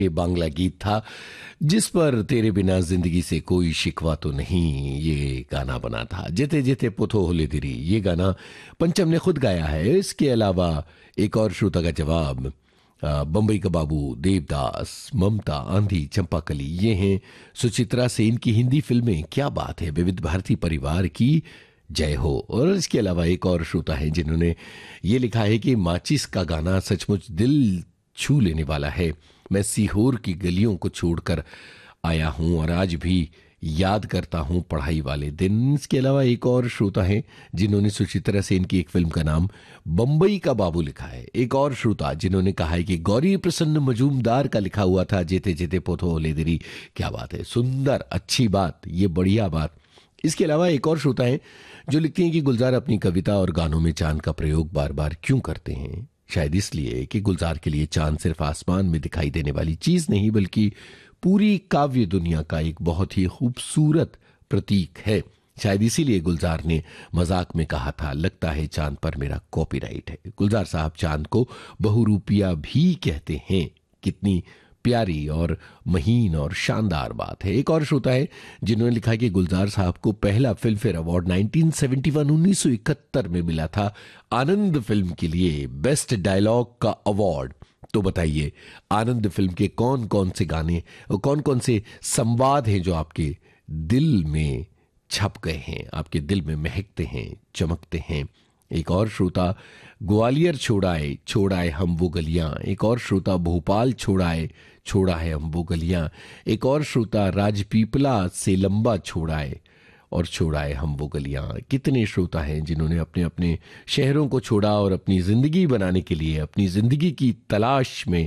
ये बांग्ला गीत था जिस पर तेरे बिना जिंदगी से कोई शिकवा तो नहीं, ये गाना बना था। जेते जेते पुथो होले दिरी, ये गाना पंचम ने खुद गाया है। इसके अलावा एक और श्रोता का जवाब, बम्बई का बाबू, देवदास, ममता, आंधी, चंपाकली, ये हैं सुचित्रा सेन की हिंदी फिल्में। क्या बात है, विविध भारती परिवार की जय हो। और इसके अलावा एक और श्रोता है जिन्होंने ये लिखा है कि माचिस का गाना सचमुच दिल छू लेने वाला है। मैं सीहोर की गलियों को छोड़कर आया हूं और आज भी याद करता हूं पढ़ाई वाले दिन। इसके अलावा एक और श्रोता है जिन्होंने सुचित्रा सेन की एक फिल्म का नाम बंबई का बाबू लिखा है। एक और श्रोता जिन्होंने कहा है कि गौरी प्रसन्न मजूमदार का लिखा हुआ था जेते जेते पोथो लेदरी। क्या बात है, सुंदर, अच्छी बात, ये बढ़िया बात। इसके अलावा एक और श्रोता है जो लिखती हैं कि गुलजार अपनी कविता और गानों में चांद का प्रयोग बार बार क्यों करते हैं। शायद इसलिए कि गुलजार के लिए चांद सिर्फ आसमान में दिखाई देने वाली चीज नहीं बल्कि पूरी काव्य दुनिया का एक बहुत ही खूबसूरत प्रतीक है। शायद इसीलिए गुलजार ने मजाक में कहा था, लगता है चांद पर मेरा कॉपीराइट है। गुलजार साहब चांद को बहुरूपिया भी कहते हैं। कितनी प्यारी और महीन और शानदार बात है। एक और श्रोता है जिन्होंने लिखा कि गुलजार साहब को पहला फिल्म फेयर अवार्ड 1971 में मिला था आनंद फिल्म के लिए बेस्ट डायलॉग का अवार्ड। तो बताइए, आनंद फिल्म के कौन कौन से गाने और कौन कौन से संवाद हैं जो आपके दिल में छप गए हैं, आपके दिल में महकते हैं, चमकते हैं। एक और श्रोता ग्वालियर छोड़ाए हम वो गलियां। एक और श्रोता भोपाल छोड़ा है हम वो गलियां। एक और श्रोता राजपीपला से लंबा छोड़ाए हम वो गलियां। कितने श्रोता हैं जिन्होंने अपने अपने शहरों को छोड़ा और अपनी जिंदगी बनाने के लिए, अपनी जिंदगी की तलाश में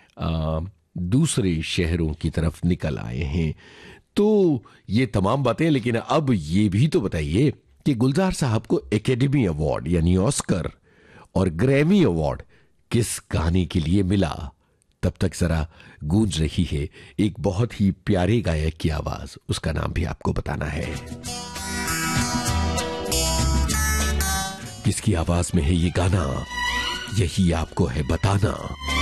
दूसरे शहरों की तरफ निकल आए हैं। तो ये तमाम बातें, लेकिन अब ये भी तो बताइए कि गुलजार साहब को एकेडमी अवार्ड यानी ऑस्कर और ग्रैमी अवार्ड किस गाने के लिए मिला। तब तक जरा गूंज रही है एक बहुत ही प्यारे गायक की आवाज, उसका नाम भी आपको बताना है। किसकी आवाज में है ये गाना, यही आपको है बताना।